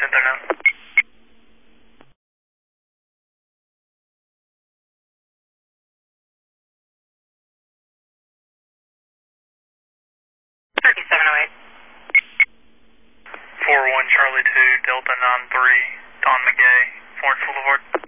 Panther 9. 3708. 41 Charlie 2, Delta 93, Don McGay, Florence Boulevard.